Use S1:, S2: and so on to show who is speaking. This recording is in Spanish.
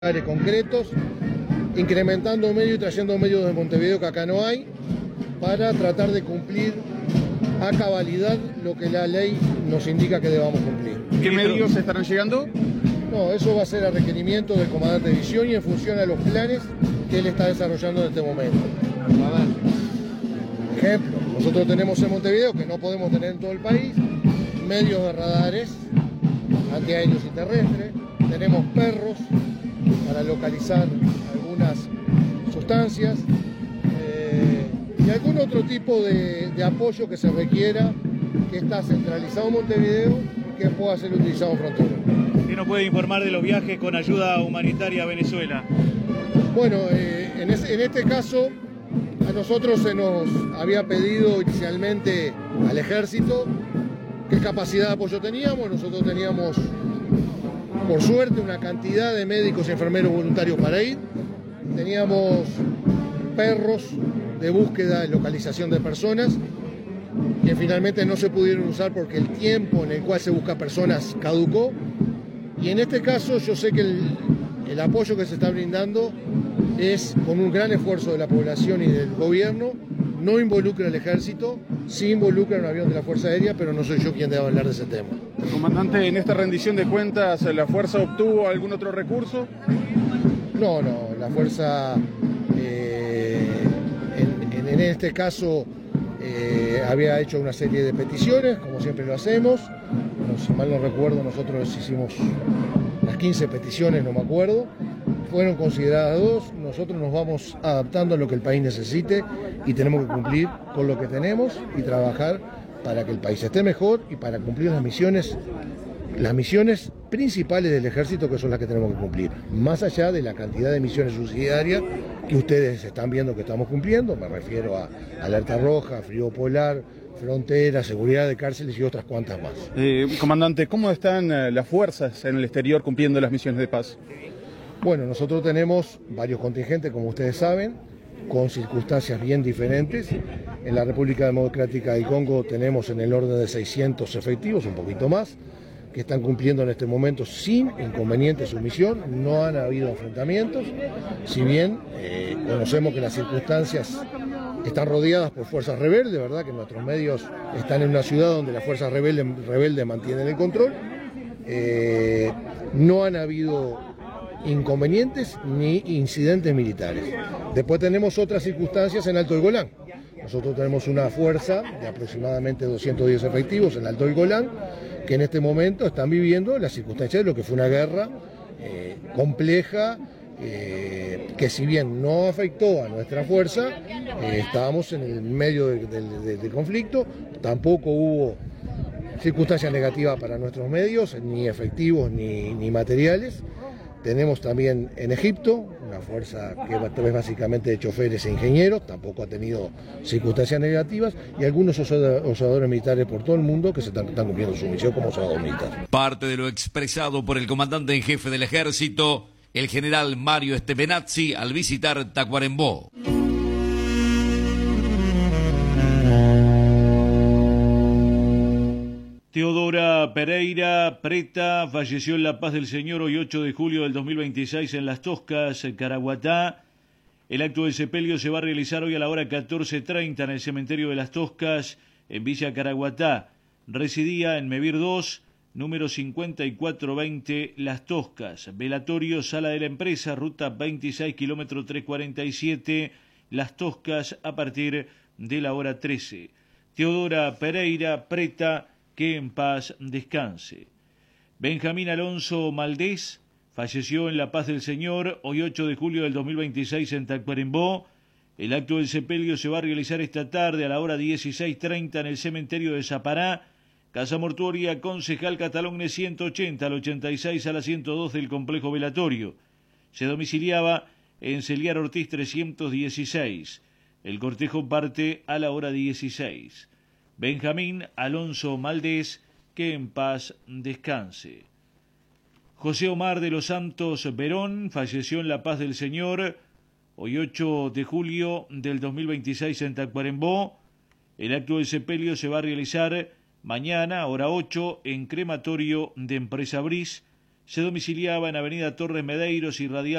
S1: concretos, incrementando medios y trayendo medios de Montevideo que acá no hay, para tratar de cumplir a cabalidad lo que la ley nos indica que debamos cumplir.
S2: ¿Qué medios estarán llegando?
S1: No, eso va a ser a requerimiento del comandante de división y en función a los planes que él está desarrollando en este momento. Ejemplo, nosotros tenemos en Montevideo, que no podemos tener en todo el país, medios de radares antiaéreos y terrestres, tenemos perros para localizar algunas sustancias y algún otro tipo de apoyo que se requiera, que está centralizado en Montevideo y que pueda ser utilizado en frontera.
S3: ¿Qué nos puede informar de los viajes con ayuda humanitaria a Venezuela?
S1: Bueno, en este caso a nosotros se nos había pedido inicialmente al ejército qué capacidad de apoyo teníamos. Nosotros teníamos, por suerte, una cantidad de médicos y enfermeros voluntarios para ir. Teníamos perros de búsqueda y localización de personas que finalmente no se pudieron usar porque el tiempo en el cual se busca personas caducó. Y en este caso yo sé que el apoyo que se está brindando es con un gran esfuerzo de la población y del gobierno. No involucra al ejército, sí involucra un avión de la Fuerza Aérea, pero no soy yo quien debe hablar de ese tema.
S2: Comandante, en esta rendición de cuentas, ¿la Fuerza obtuvo algún otro recurso?
S1: No, la Fuerza en este caso había hecho una serie de peticiones, como siempre lo hacemos. Bueno, si mal no recuerdo, nosotros hicimos las 15 peticiones, no me acuerdo. Fueron consideradas 2, nosotros nos vamos adaptando a lo que el país necesite y tenemos que cumplir con lo que tenemos y trabajar para que el país esté mejor y para cumplir las misiones principales del ejército, que son las que tenemos que cumplir, más allá de la cantidad de misiones subsidiarias que ustedes están viendo que estamos cumpliendo. Me refiero a alerta roja, frío polar, frontera, seguridad de cárceles y otras cuantas más.
S2: Comandante, ¿cómo están las fuerzas en el exterior cumpliendo las misiones de paz?
S1: Bueno, nosotros tenemos varios contingentes, como ustedes saben, con circunstancias bien diferentes. En la República Democrática del Congo tenemos en el orden de 600 efectivos, un poquito más, que están cumpliendo en este momento sin inconveniente su misión. No han habido enfrentamientos, si bien conocemos que las circunstancias están rodeadas por fuerzas rebeldes, ¿verdad? Que nuestros medios están en una ciudad donde las fuerzas rebeldes mantienen el control. No han habido inconvenientes ni incidentes militares. Después tenemos otras circunstancias en Alto del Golán. Nosotros tenemos una fuerza de aproximadamente 210 efectivos en Alto del Golán, que en este momento están viviendo las circunstancias de lo que fue una guerra compleja, que si bien no afectó a nuestra fuerza, estábamos en el medio del conflicto. Tampoco hubo circunstancias negativas para nuestros medios, ni efectivos ni materiales. Tenemos también en Egipto una fuerza que es básicamente de choferes e ingenieros, tampoco ha tenido circunstancias negativas, y algunos observadores militares por todo el mundo que están cumpliendo su misión como observador militar.
S4: Parte de lo expresado por el comandante en jefe del ejército, el general Mario Stevenazzi, al visitar Tacuarembó.
S3: Teodora Pereira Preta falleció en La Paz del Señor hoy 8 de julio del 2026 en Las Toscas, Caraguatá. El acto de sepelio se va a realizar hoy a la hora 14:30 en el cementerio de Las Toscas, en Villa Caraguatá. Residía en Mevir 2, número 5420, Las Toscas. Velatorio, sala de la empresa, ruta 26, kilómetro 347, Las Toscas, a partir de la hora 13. Teodora Pereira Preta, que en paz descanse. Benjamín Alonso Maldés falleció en La Paz del Señor hoy 8 de julio del 2026 en Tacuarembó. El acto del sepelio se va a realizar esta tarde a la hora 16:30 en el cementerio de Zapará, Casa Mortuoria Concejal Catalogne 180 al 86 a la 102 del complejo velatorio. Se domiciliaba en Celiar Ortiz 316. El cortejo parte a la hora 16. Benjamín Alonso Maldés, que en paz descanse. José Omar de los Santos Verón falleció en La Paz del Señor hoy 8 de julio del 2026 en Tacuarembó. El acto de sepelio se va a realizar mañana, hora 8, en crematorio de Empresa Bris. se domiciliaba en Avenida Torres Medeiros y Radial